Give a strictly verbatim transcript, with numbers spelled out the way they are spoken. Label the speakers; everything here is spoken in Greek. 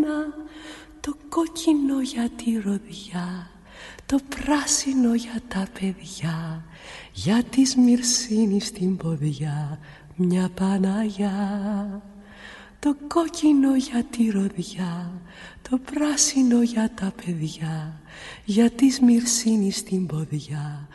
Speaker 1: μένα, το κόκκινο για τη ροδιά, το πράσινο για τα παιδιά, για τη Σμυρσίνη στην ποδιά μια Παναγιά. Το κόκκινο για τη ροδιά, το πράσινο για τα παιδιά, για τη Σμυρσίνη στην ποδιά